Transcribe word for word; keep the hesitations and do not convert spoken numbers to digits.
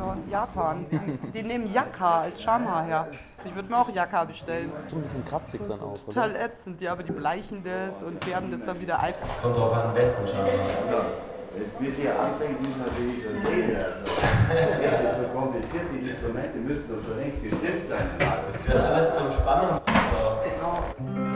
aus Japan. Die nehmen Yakka als Schamhaar her. Ich würde mir auch Yakka bestellen. Schon ein bisschen kratzig dann auch, oder? Total ätzend, ja, aber die bleichen das und färben das dann wieder ein. Kommt drauf an, besten Schamhaar. Jetzt bis hier anfängt, muss natürlich schon sehen. Also, ja, das ist so kompliziert, die Instrumente müssen doch schon längst gestimmt sein. Das gehört alles zum Spannungsfaktor. Genau.